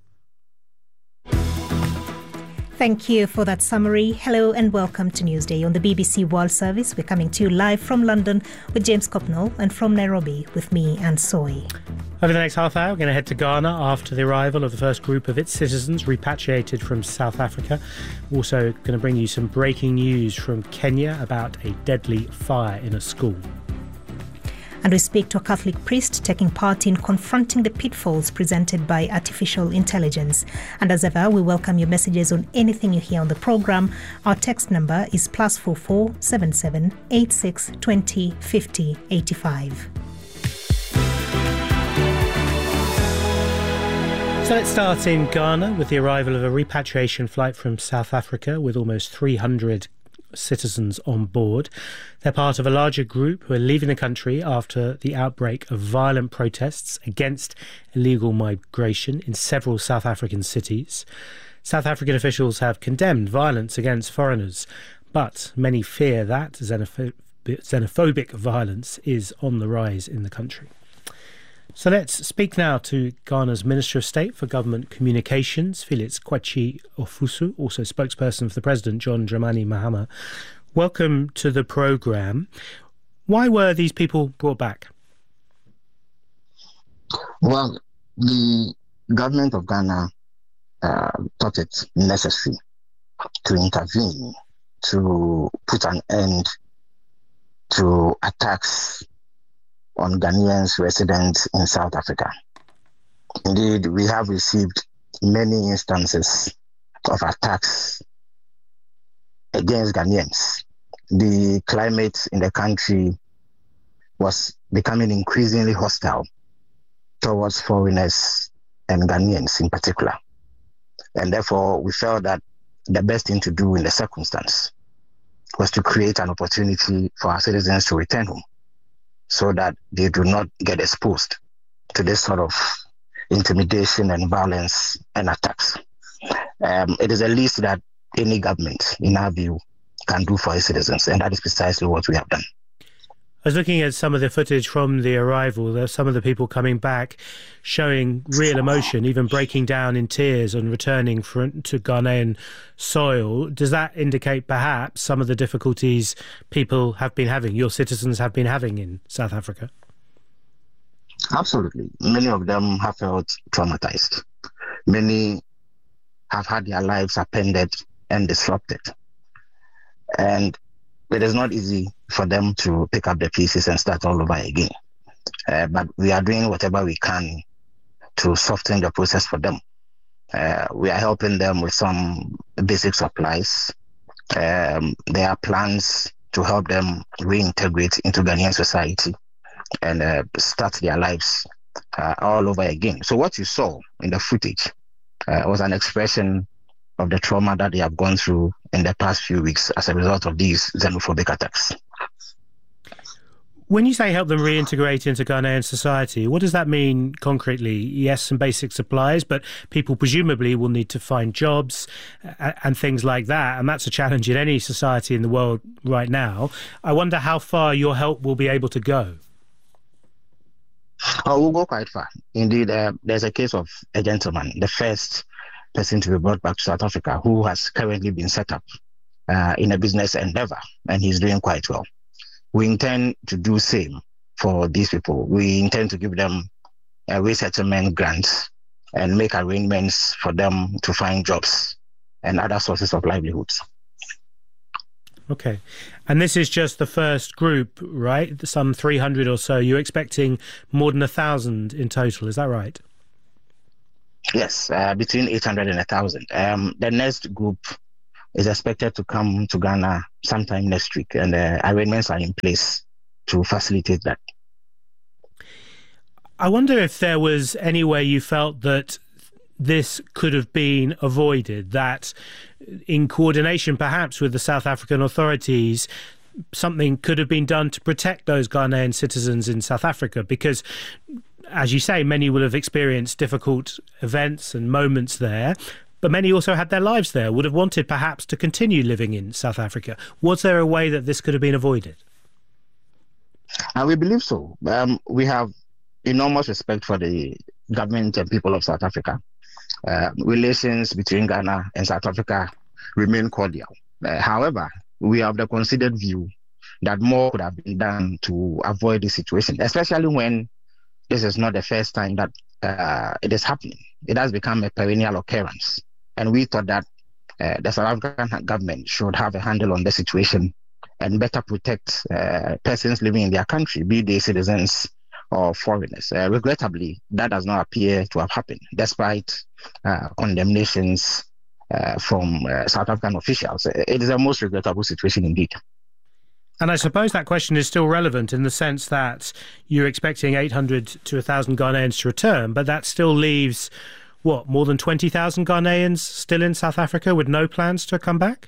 Thank you for that summary. Hello and welcome to Newsday on the B B C World Service. We're coming to you live from London with James Copnall and from Nairobi with me, Anne Soy. Over the next half hour, we're going to head to Ghana after the arrival of the first group of its citizens repatriated from South Africa. Also going to bring you some breaking news from Kenya about a deadly fire in a school. And we speak to a Catholic priest taking part in confronting the pitfalls presented by artificial intelligence. And as ever, we welcome your messages on anything you hear on the programme. Our text number is plus four four seven seven eight six twenty fifty eighty five. So let's start in Ghana with the arrival of a repatriation flight from South Africa with almost three hundred citizens on board. They're part of a larger group who are leaving the country after the outbreak of violent protests against illegal migration in several South African cities. South African officials have condemned violence against foreigners, but many fear that xenopho- xenophobic violence is on the rise in the country. So let's speak now to Ghana's Minister of State for Government Communications, Felix Kwakye Ofosu, also spokesperson for the President, John Dramani Mahama. Welcome to the programme. Why were these people brought back? Well, the government of Ghana uh, thought it necessary to intervene to put an end to attacks on Ghanaians residents in South Africa. Indeed, we have received many instances of attacks against Ghanaians. The climate in the country was becoming increasingly hostile towards foreigners and Ghanaians in particular. And therefore, we felt that the best thing to do in the circumstance was to create an opportunity for our citizens to return home, so that they do not get exposed to this sort of intimidation and violence and attacks. Um, it is the least that any government, in our view, can do for its citizens, and that is precisely what we have done. I was looking at some of the footage from the arrival. There's some of the people coming back showing real emotion, even breaking down in tears and returning for, to Ghanaian soil. Does that indicate perhaps some of the difficulties people have been having, your citizens have been having in South Africa? Absolutely. Many of them have felt traumatized. Many have had their lives upended and disrupted. And it is not easy for them to pick up the pieces and start all over again. Uh, but we are doing whatever we can to soften the process for them. Uh, we are helping them with some basic supplies. Um, there are plans to help them reintegrate into Ghanaian society and uh, start their lives uh, all over again. So what you saw in the footage uh, was an expression of the trauma that they have gone through in the past few weeks as a result of these xenophobic attacks. When you say help them reintegrate into Ghanaian society, what does that mean concretely? Yes, some basic supplies, but people presumably will need to find jobs and things like that, and that's a challenge in any society in the world right now. I wonder how far your help will be able to go. Oh, we'll go quite far. Indeed, uh, there's a case of a gentleman, the first person to be brought back to South Africa, who has currently been set up uh, in a business endeavor, and he's doing quite well. We intend to do same for these people. We intend to give them a resettlement grants and make arrangements for them to find jobs and other sources of livelihoods. Okay. And this is just the first group, right? Some three hundred or so. You're expecting more than one thousand in total, is that right? Yes, uh, between eight hundred and one thousand. Um, the next group is expected to come to Ghana sometime next week, and uh, arrangements are in place to facilitate that. I wonder if there was any way you felt that this could have been avoided, that in coordination perhaps with the South African authorities, something could have been done to protect those Ghanaian citizens in South Africa, because, as you say, many will have experienced difficult events and moments there, but many also had their lives there, would have wanted perhaps to continue living in South Africa. Was there a way that this could have been avoided? Uh, we believe so. Um, we have enormous respect for the government and people of South Africa. Uh, relations between Ghana and South Africa remain cordial. Uh, however, we have the considered view that more could have been done to avoid this situation, especially when this is not the first time that uh, it is happening. It has become a perennial occurrence. And we thought that uh, the South African government should have a handle on the situation and better protect uh, persons living in their country, be they citizens or foreigners. Uh, regrettably, that does not appear to have happened, despite uh, condemnations uh, from uh, South African officials. It is a most regrettable situation indeed. And I suppose that question is still relevant in the sense that you're expecting eight hundred to one thousand Ghanaians to return, but that still leaves, what, more than twenty thousand Ghanaians still in South Africa with no plans to come back?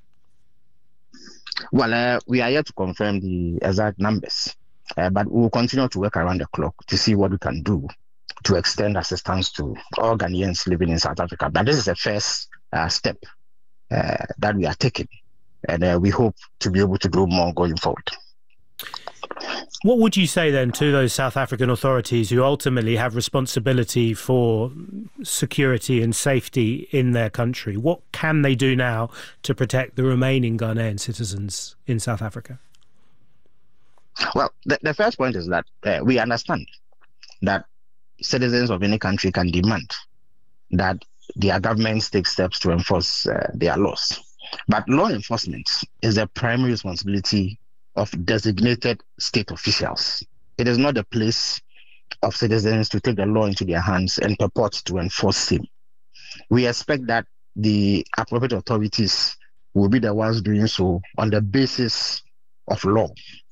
Well, uh, we are yet to confirm the exact numbers. Uh, but we will continue to work around the clock to see what we can do to extend assistance to all Ghanaians living in South Africa. But this is a first uh, step uh, that we are taking, and uh, we hope to be able to do more going forward. What would you say then to those South African authorities who ultimately have responsibility for security and safety in their country? What can they do now to protect the remaining Ghanaian citizens in South Africa? Well, the, the first point is that uh, we understand that citizens of any country can demand that their governments take steps to enforce uh, their laws. But law enforcement is the primary responsibility of designated state officials. It is not the place of citizens to take the law into their hands and purport to enforce it. We expect that the appropriate authorities will be the ones doing so on the basis of law.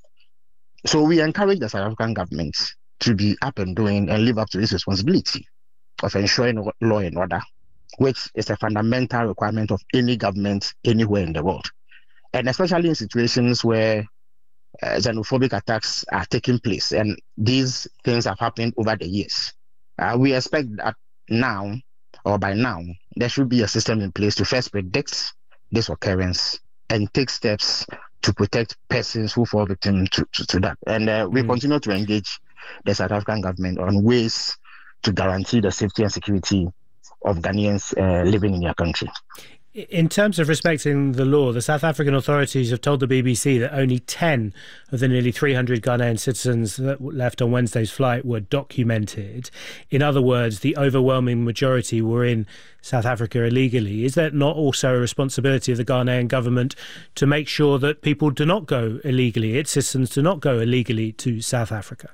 So we encourage the South African government to be up and doing and live up to its responsibility of ensuring law and order, which is a fundamental requirement of any government anywhere in the world. And especially in situations where uh, xenophobic attacks are taking place, and these things have happened over the years. Uh, we expect that now, or by now, there should be a system in place to first predict this occurrence and take steps to protect persons who fall victim to, to, to that. And uh, we mm. continue to engage the South African government on ways to guarantee the safety and security of Ghanaians uh, living in their country. In terms of respecting the law, the South African authorities have told the B B C that only ten of the nearly three hundred Ghanaian citizens that left on Wednesday's flight were documented. In other words, the overwhelming majority were in South Africa illegally. Is that not also a responsibility of the Ghanaian government to make sure that people do not go illegally, its citizens do not go illegally to South Africa?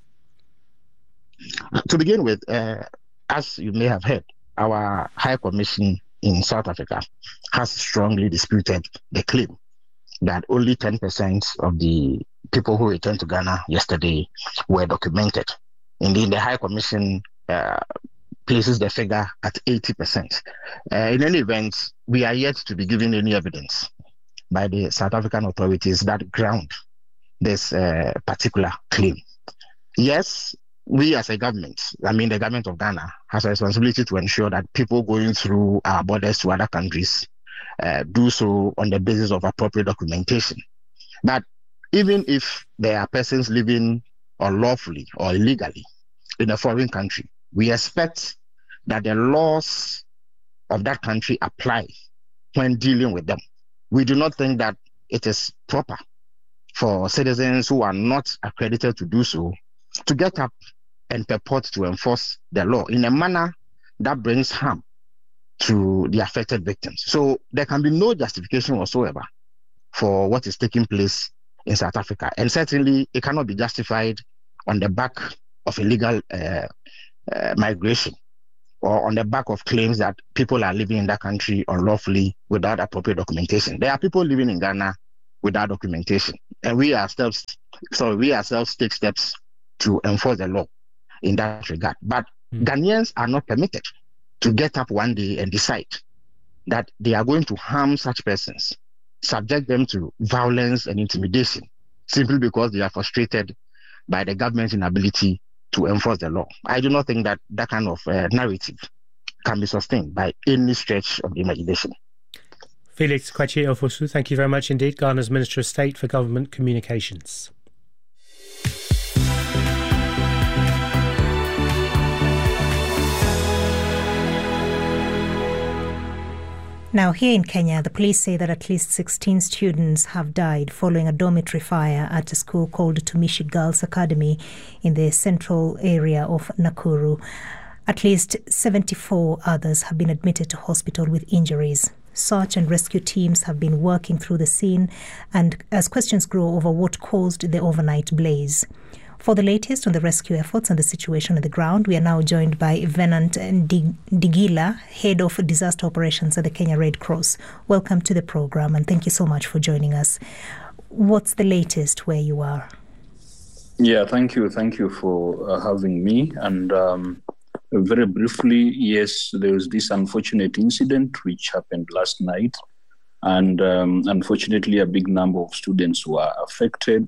To begin with, uh, as you may have heard, our High Commission in South Africa has strongly disputed the claim that only ten percent of the people who returned to Ghana yesterday were documented. Indeed, the High Commission uh, places the figure at eighty percent. Uh, in any event, we are yet to be given any evidence by the South African authorities that ground this uh, particular claim. Yes, we as a government, I mean the government of Ghana, has a responsibility to ensure that people going through our borders to other countries uh, do so on the basis of appropriate documentation. But even if there are persons living unlawfully or illegally in a foreign country, we expect that the laws of that country apply when dealing with them. we do not think that it is proper for citizens who are not accredited to do so to get up and purport to enforce the law in a manner that brings harm to the affected victims. So there can be no justification whatsoever for what is taking place in South Africa. And certainly it cannot be justified on the back of illegal uh, uh, migration or on the back of claims that people are living in that country unlawfully without appropriate documentation. There are people living in Ghana without documentation. And we ourselves, so we ourselves take steps to enforce the law in that regard. But mm. Ghanaians are not permitted to get up one day and decide that they are going to harm such persons, subject them to violence and intimidation, simply because they are frustrated by the government's inability to enforce the law. I do not think that that kind of uh, narrative can be sustained by any stretch of the imagination. Felix Kwesi Ofosu, thank you very much indeed, Ghana's Minister of State for Government Communications. Now, here in Kenya, the police say that at least sixteen students have died following a dormitory fire at a school called Tumishi Girls Academy in the central area of Nakuru. At least seventy-four others have been admitted to hospital with injuries. Search and rescue teams have been working through the scene, and as questions grow over what caused the overnight blaze. For the latest on the rescue efforts and the situation on the ground, we are now joined by Venant Digila, Head of Disaster Operations at the Kenya Red Cross. Welcome to the program, and thank you so much for joining us. What's the latest where you are? Yeah, thank you. Thank you for uh, having me. And um, very briefly, yes, there was this unfortunate incident which happened last night. And um, unfortunately, a big number of students were affected.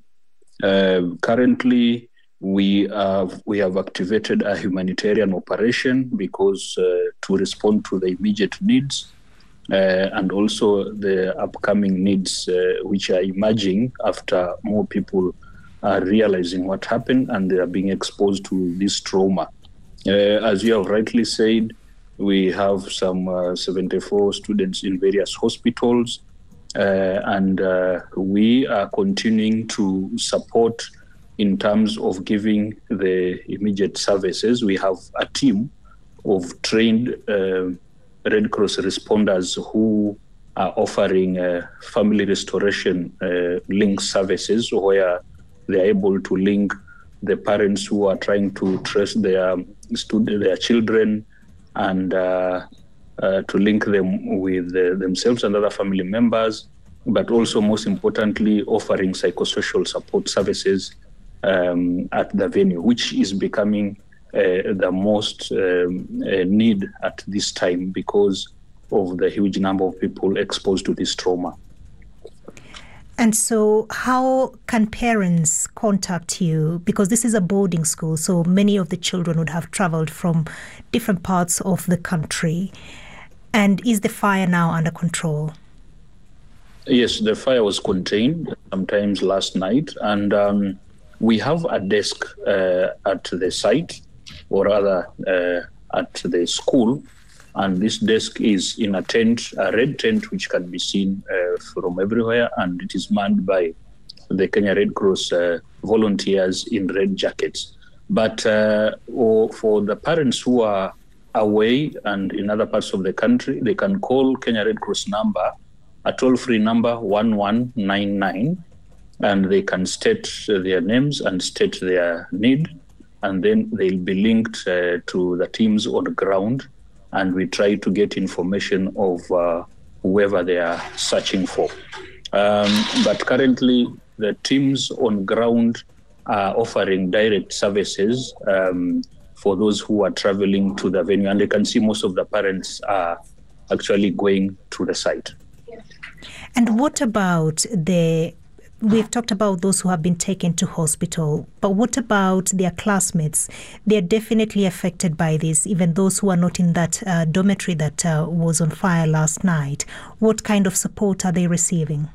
Uh, currently, we have we have activated a humanitarian operation because uh, to respond to the immediate needs uh, and also the upcoming needs uh, which are emerging after more people are realizing what happened and they are being exposed to this trauma. Uh, as you have rightly said, we have some uh, seventy-four students in various hospitals. Uh, and uh, we are continuing to support in terms of giving the immediate services. We have a team of trained uh, Red Cross responders who are offering uh, family restoration uh, link services where they are able to link the parents who are trying to trace their, stud- their children and uh, Uh, to link them with uh, themselves and other family members, but also most importantly offering psychosocial support services um, at the venue, which is becoming uh, the most um, uh, need at this time because of the huge number of people exposed to this trauma. And so how can parents contact you? Because this is a boarding school, so many of the children would have traveled from different parts of the country. And is the fire now under control? Yes, the fire was contained sometimes last night. And um, we have a desk uh, at the site, or rather uh, at the school. And this desk is in a tent, a red tent, which can be seen uh, from everywhere. And it is manned by the Kenya Red Cross uh, volunteers in red jackets. But uh, for the parents who are away and in other parts of the country, they can call Kenya Red Cross number, a toll-free number one one nine nine, and they can state their names and state their need, and then they'll be linked uh, to the teams on the ground, and we try to get information of uh, whoever they are searching for. Um, but currently, the teams on ground are offering direct services um, for those who are traveling to the venue. And you can see most of the parents are actually going to the site. And what about the, we've talked about those who have been taken to hospital, but what about their classmates? They're definitely affected by this, even those who are not in that uh, dormitory that uh, was on fire last night. What kind of support are they receiving?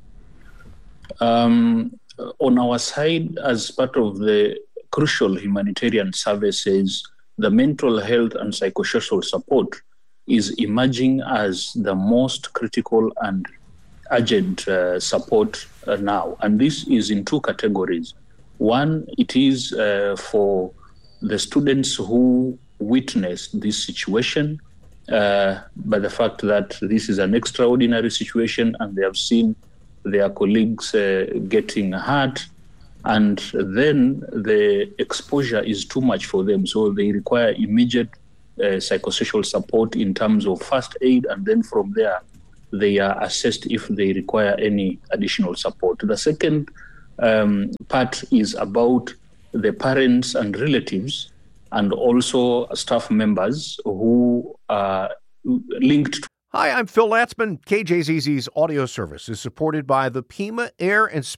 Um, on our side, as part of the crucial humanitarian services, the mental health and psychosocial support is emerging as the most critical and urgent uh, support uh, now. And this is in two categories. One, it is uh, for the students who witnessed this situation uh, by the fact that this is an extraordinary situation and they have seen their colleagues uh, getting hurt, and then the exposure is too much for them. So they require immediate uh, psychosocial support in terms of first aid, and then from there, they are assessed if they require any additional support. The second um, part is about the parents and relatives and also staff members who are linked to. Hi, I'm Phil Latzman. K J Z Z's audio service is supported by the Pima Air and